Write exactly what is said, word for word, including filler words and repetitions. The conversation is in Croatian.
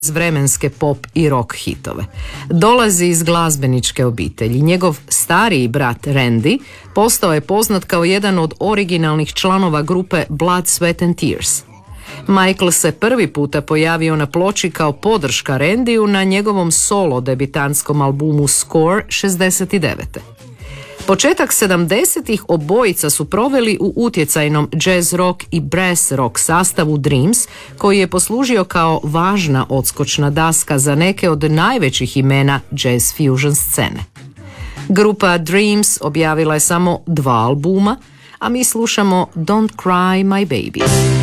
vremenske pop i rock hitove. Dolazi iz glazbeničke obitelji. Njegov stariji brat Randy postao je poznat kao jedan od originalnih članova grupe Blood, Sweat and Tears. Michael se prvi puta pojavio na ploči kao podrška Randyu na njegovom solo debitantskom albumu Score šezdeset devete. Početak sedamdesetih obojica su proveli u utjecajnom jazz rock i brass rock sastavu Dreams, koji je poslužio kao važna odskočna daska za neke od najvećih imena jazz fusion scene. Grupa Dreams objavila je samo dva albuma, a mi slušamo Don't Cry My Baby.